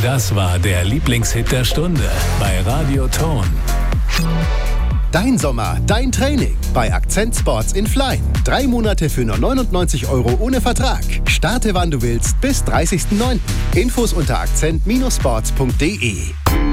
Das war der Lieblingshit der Stunde bei Radio Ton. Dein Sommer, dein Training bei Akzent Sports in Flein. 3 Monate für nur 99 € ohne Vertrag. Starte wann du willst bis 30.09. Infos unter akzent-sports.de.